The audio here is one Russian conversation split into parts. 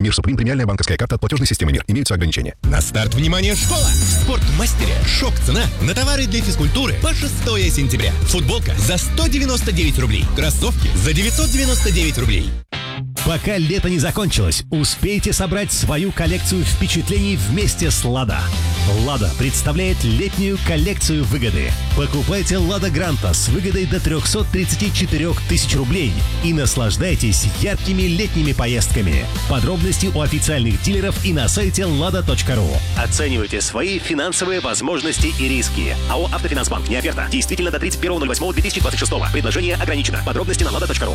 Мир Суприм премиальная банковская карта от платежной системы МИР. Имеются ограничения. На старт, внимание, школа! В Спортмастере шок-цена на товары для физкультуры по 6 сентября. Футболка за 199 рублей. Кроссовки за 999 рублей. Пока лето не закончилось, успейте собрать свою коллекцию впечатлений вместе с «Лада». «Лада» представляет летнюю коллекцию выгоды. Покупайте «Лада Гранта» с выгодой до 334 тысяч рублей и наслаждайтесь яркими летними поездками. Подробности у официальных дилеров и на сайте lada.ru. Оценивайте свои финансовые возможности и риски. АО «Автофинансбанк». Не оферта. Действительно до 31.08.2026. Предложение ограничено. Подробности на lada.ru.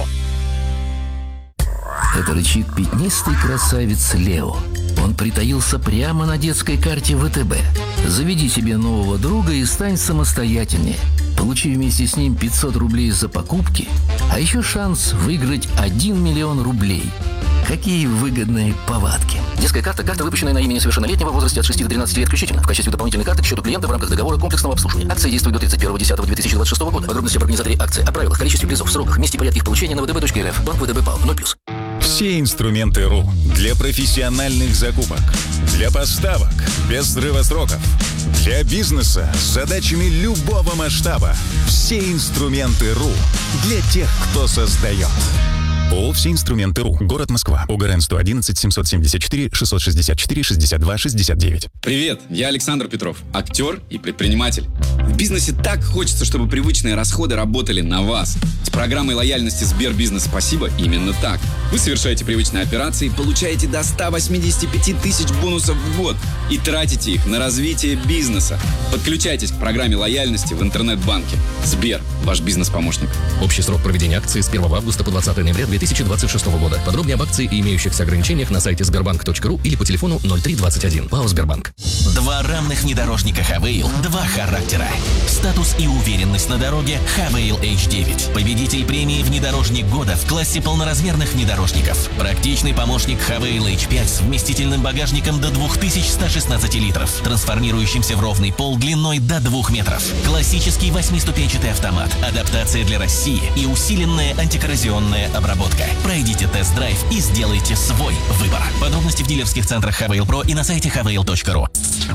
Это рычит пятнистый красавец Лео. Он притаился прямо на детской карте ВТБ. Заведи себе нового друга и стань самостоятельнее. Получи вместе с ним 500 рублей за покупки, а еще шанс выиграть 1 миллион рублей. Какие выгодные повадки. Детская карта – карта, выпущенная на имя несовершеннолетнего в возрасте от 6 до 13 лет включительно. В качестве дополнительной карты к счету клиента в рамках договора комплексного обслуживания. Акция действует до 31.10.2026 года. Подробности об организаторе акции, о правилах, количестве призов, сроках, месте и порядке их получения на vtb.rf. Банк ВТБ ПАО 0+. Все инструменты РУ для профессиональных закупок, для поставок без срыва сроков, для бизнеса с задачами любого масштаба. Все инструменты РУ для тех, кто создает. ООО «Все инструменты РУ». Город Москва. ОГРН 111 774 664 62 69. Привет, я Александр Петров, актер и предприниматель. В бизнесе так хочется, чтобы привычные расходы работали на вас. С программой лояльности Сбербизнес «Спасибо» именно так. Вы совершаете привычные операции, получаете до 185 тысяч бонусов в год и тратите их на развитие бизнеса. Подключайтесь к программе лояльности в интернет-банке. Сбер – ваш бизнес-помощник. Общий срок проведения акции с 1 августа по 20 ноября 2026 года. Подробнее об акции и имеющихся ограничениях на сайте sberbank.ru или по телефону 0321. ПАО «Сбербанк». Два равных внедорожника Хавейл, два характера. Статус и уверенность на дороге Хавейл H9. Победитель премии «Внедорожник года» в классе полноразмерных внедорожников. Практичный помощник Хавейл H5 с вместительным багажником до 2116 литров, трансформирующимся в ровный пол длиной до 2 метров. Классический 8-ступенчатый автомат, адаптация для России и усиленная антикоррозионная обработка. Пройдите тест-драйв и сделайте свой выбор. Подробности в дилерских центрах Хавейл Про и на сайте havail.ru.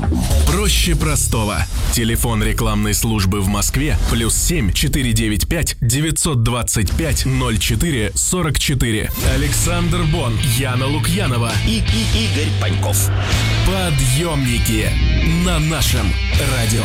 Проще простого. Телефон рекламной службы в Москве +7 495 925 04 44. Александр Бон, Яна Лукьянова И Игорь Паньков. Подъемники на нашем радио.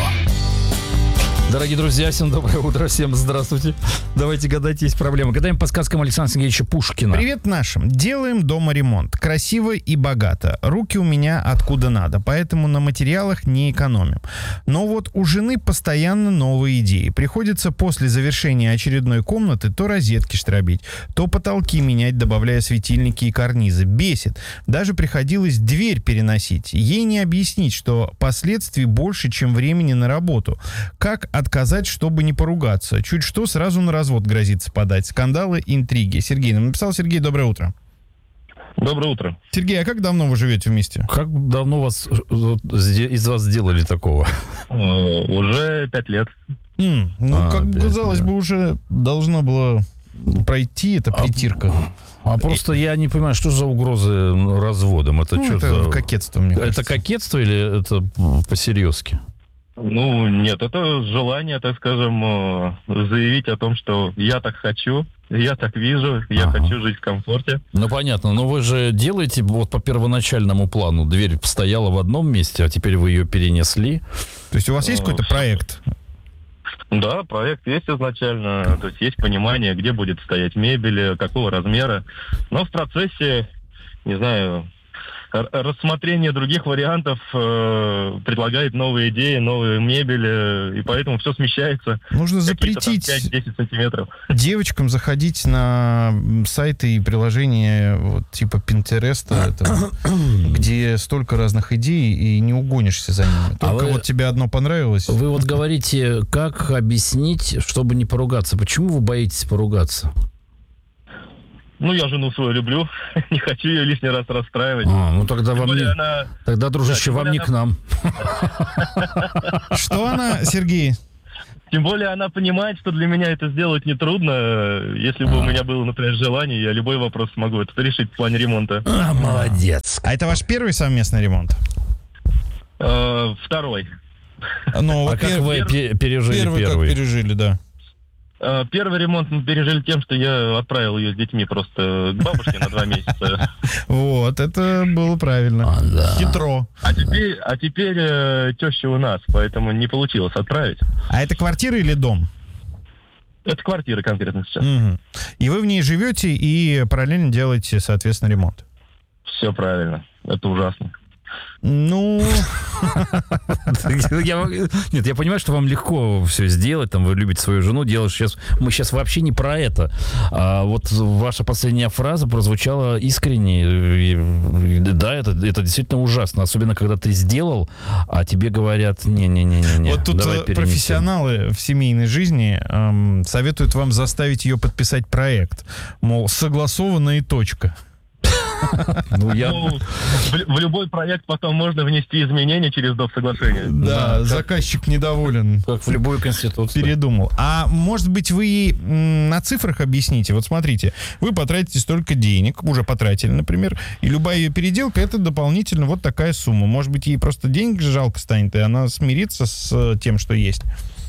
Дорогие друзья, всем доброе утро, всем здравствуйте. Давайте гадать, есть проблемы. Гадаем по сказкам Александра Сергеевича Пушкина. Привет нашим. Делаем дома ремонт. Красиво и богато. Руки у меня откуда надо, поэтому на материалах не экономим. Но вот у жены постоянно новые идеи. Приходится после завершения очередной комнаты то розетки штробить, то потолки менять, добавляя светильники и карнизы. Бесит. Даже приходилось дверь переносить. Ей не объяснить, что последствий больше, чем времени на работу. Как отказать, чтобы не поругаться? Чуть что, сразу на развод грозится подать. Скандалы, интриги. Сергей нам написал. Сергей, доброе утро. Доброе утро. Сергей, а как давно вы живете вместе? Как давно из вас сделали такого? Уже 5 лет. Казалось бы, уже должно было пройти эта притирка. А просто я не понимаю, что за угрозы разводом? Это что это за кокетство, мне кажется. Это кокетство или это по-серьезки? Ну, нет, это желание, так скажем, заявить о том, что я так хочу, я так вижу, я хочу жить в комфорте. Ну, понятно, но вы же делаете вот по первоначальному плану. Дверь стояла в одном месте, а теперь вы ее перенесли. То есть у вас есть какой-то проект? Да, проект есть изначально, то есть есть понимание, где будет стоять мебель, какого размера. Но в процессе, не знаю, рассмотрение других вариантов предлагает новые идеи, новые мебель, и поэтому все смещается. Нужно запретить 5-10 сантиметров. Девочкам заходить на сайты и приложения вот, типа Pinterest, где столько разных идей, и не угонишься за ними. Только вот тебе одно понравилось. Вы вот говорите, как объяснить, чтобы не поругаться. Почему вы боитесь поругаться? Ну, я жену свою люблю, не хочу ее лишний раз расстраивать. Ну тогда вам не... Тогда, дружище, вам не к нам. Что она, Сергей? Тем более она понимает, что для меня это сделать нетрудно. Если бы у меня было, например, желание, я любой вопрос смогу это решить в плане ремонта. Молодец. А это ваш первый совместный ремонт? Второй. Ну, А как вы пережили первый? Как пережили, да. Первый ремонт мы пережили тем, что я отправил ее с детьми просто к бабушке на 2 месяца. Вот, это было правильно. Хитро. А теперь теща у нас, поэтому не получилось отправить. А это квартира или дом? Это квартира конкретно сейчас. Угу. И вы в ней живете и параллельно делаете, соответственно, ремонт? Все правильно. Это ужасно. Ну... Нет, я понимаю, что вам легко все сделать, там вы любите свою жену, делаешь сейчас. Мы сейчас вообще не про это. А вот ваша последняя фраза прозвучала искренне. Да, это действительно ужасно. Особенно, когда ты сделал, а тебе говорят, не-не-не-не. Вот тут профессионалы в семейной жизни советуют вам заставить ее подписать проект. Мол, согласованно и точка. В любой проект потом можно внести изменения через доп. Соглашение. Да, заказчик недоволен. Как в любую конституцию. Передумал. А может быть, вы на цифрах объясните? Вот смотрите, вы потратите столько денег, уже потратили, например, и любая ее переделка — это дополнительно вот такая сумма. Может быть, ей просто денег жалко станет, и она смирится с тем, что есть?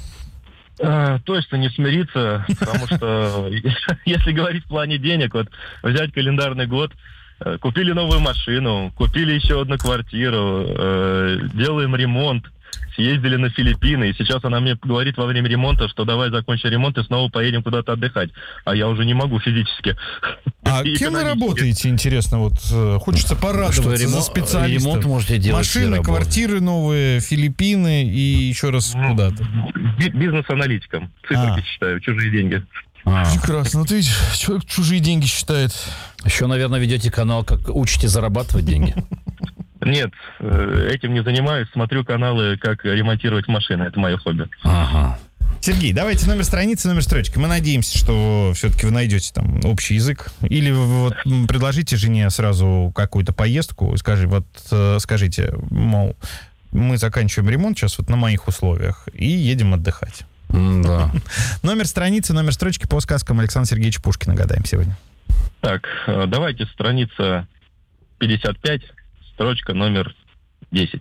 Точно не смириться, потому что если говорить в плане денег, вот взять календарный год, купили новую машину, купили еще одну квартиру, делаем ремонт, съездили на Филиппины, и сейчас она мне говорит во время ремонта, что давай закончим ремонт и снова поедем куда-то отдыхать. А я уже не могу физически. А кем вы работаете, интересно? Вот хочется порадоваться за специалистов. Ремонт можете делать. Машины, квартиры новые, Филиппины и еще раз куда-то. Бизнес-аналитиком. Циферки считаю, чужие деньги. Прекрасно. Ну, ты видишь, человек чужие деньги считает. Еще, наверное, ведете канал, как учите зарабатывать деньги. Нет, этим не занимаюсь. Смотрю каналы, как ремонтировать машины. Это мое хобби. Ага. Сергей, давайте номер страницы, номер строчки. Мы надеемся, что все-таки вы найдете там общий язык. Или вот предложите жене сразу какую-то поездку. Скажите, мол, мы заканчиваем ремонт сейчас вот на моих условиях и едем отдыхать. Да. Номер страницы, номер строчки по сказкам Александра Сергеевича Пушкина гадаем сегодня. Так, давайте страница 55, строчка номер 10.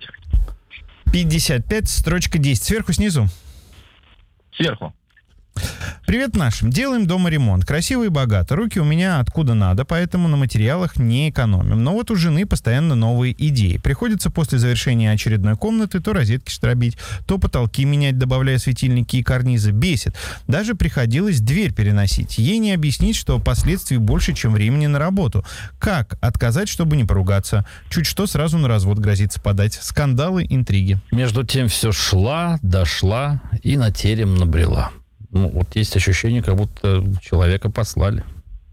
55, строчка 10. Сверху, снизу? Сверху. Привет нашим. Делаем дома ремонт. Красиво и богато. Руки у меня откуда надо, поэтому на материалах не экономим. Но вот у жены постоянно новые идеи. Приходится после завершения очередной комнаты то розетки штробить, то потолки менять, добавляя светильники и карнизы. Бесит. Даже приходилось дверь переносить. Ей не объяснить, что последствий больше, чем времени на работу. Как отказать, чтобы не поругаться? Чуть что, сразу на развод грозится подать. Скандалы, интриги. Между тем все шла, дошла и на терем набрела. Ну, вот есть ощущение, как будто человека послали.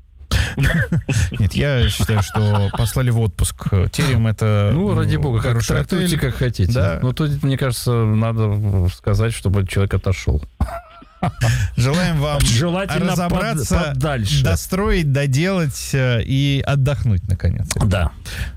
Нет, я считаю, что послали в отпуск. Терем — это... Ну, ради бога, как трактуйте, как хотите. Да. Но тут, мне кажется, надо сказать, чтобы человек отошел. Желаем вам желательно разобраться, подальше, достроить, доделать и отдохнуть, наконец. Да.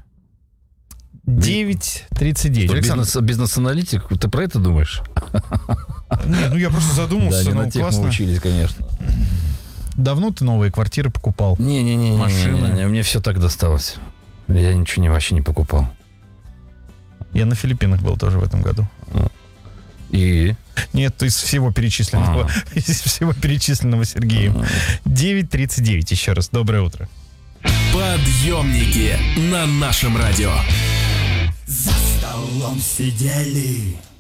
9:39. Александр, бизнес-аналитик, ты про это думаешь? Не, ну я просто задумался. Да, не на тех мы учились, конечно. Давно ты новые квартиры покупал? Не-не-не, машины. Мне все так досталось. Я ничего вообще не покупал. Я на Филиппинах был тоже в этом году. И? Нет, из всего перечисленного. Из всего перечисленного Сергеем. 9:39. Еще раз. Доброе утро. Подъемники на нашем радио. За столом сидели